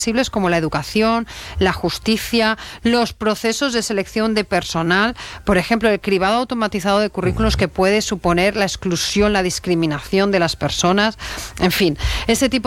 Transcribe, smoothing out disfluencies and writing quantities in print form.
como la educación, la justicia, los procesos de selección de personal, por ejemplo, el cribado automatizado de currículos que puede suponer la exclusión, la discriminación de las personas, en fin, ese tipo